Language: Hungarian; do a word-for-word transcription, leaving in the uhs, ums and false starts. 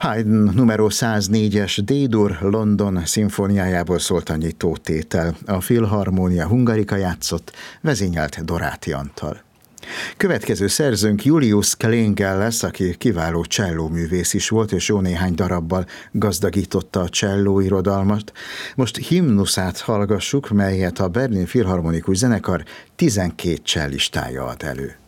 Haydn numero száznégyes D-dur London szimfóniájából szólt a nyitótétel. A Filharmonia Hungarica játszott, vezényelt Doráti Antal. Következő szerzőnk Julius Klengel lesz, aki kiváló csellóművész is volt, és jó néhány darabbal gazdagította a cselló irodalmat. Most himnuszát hallgassuk, melyet a Berlin Filharmonikus Zenekar tizenkét cellistája ad elő.